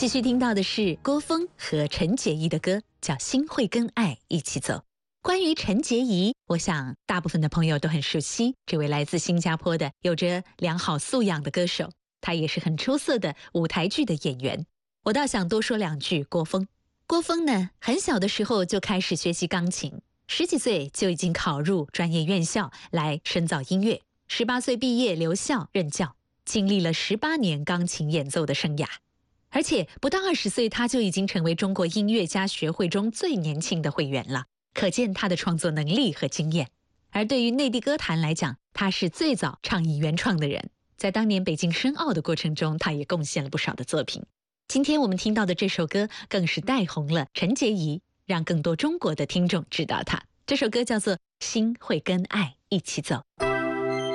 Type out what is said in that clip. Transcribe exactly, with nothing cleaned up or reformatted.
继续听到的是郭峰和陈洁仪的歌，叫《心会跟爱一起走》。关于陈洁仪，我想大部分的朋友都很熟悉，这位来自新加坡的有着良好素养的歌手，他也是很出色的舞台剧的演员。我倒想多说两句郭峰。郭峰呢，很小的时候就开始学习钢琴，十几岁就已经考入专业院校来深造音乐，十八岁毕业留校任教，经历了十八年钢琴演奏的生涯。而且不到二十岁，他就已经成为中国音乐家学会中最年轻的会员了，可见他的创作能力和经验。而对于内地歌坛来讲，他是最早倡议原创的人，在当年北京申奥的过程中，他也贡献了不少的作品。今天我们听到的这首歌更是带红了陈洁仪，让更多中国的听众知道他。这首歌叫做《心会跟爱一起走》。